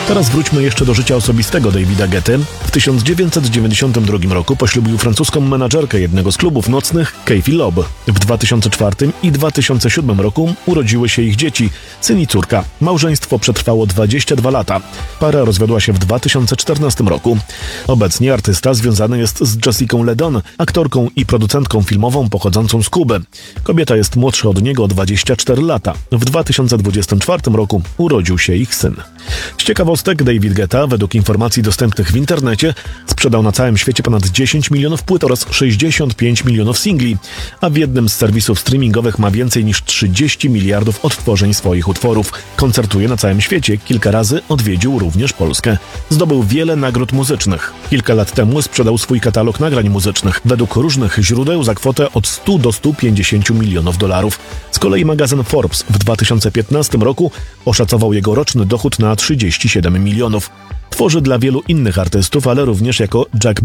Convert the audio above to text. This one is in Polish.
Teraz wróćmy jeszcze do życia osobistego Davida Guetty. W 1992 roku poślubił francuską menadżerkę jednego z klubów nocnych, Kayfie Lob. W 2004 i 2007 roku urodziły się ich dzieci, syn i córka. Małżeństwo przetrwało 22 lata. Para rozwiodła się w 2014 roku. Obecnie artysta związany jest z Jessicą LeDon, aktorką i producentką filmową pochodzącą z Kuby. Kobieta jest młodsza od niego o 24 lata. W 2024 roku urodził się ich syn. Z ciekawostek, David Guetta, według informacji dostępnych w internecie, sprzedał na całym świecie ponad 10 milionów płyt oraz 65 milionów singli, a w jednym z serwisów streamingowych ma więcej niż 30 miliardów odtworzeń swoich utworów. Koncertuje na całym świecie, kilka razy odwiedził również Polskę. Zdobył wiele nagród muzycznych. Kilka lat temu sprzedał swój katalog nagrań muzycznych, według różnych źródeł za kwotę od 100 do 150 milionów dolarów. Z kolei magazyn Forbes w 2015 roku oszacował jego roczny dochód na 37 milionów. Tworzy dla wielu innych artystów, ale również jako Jack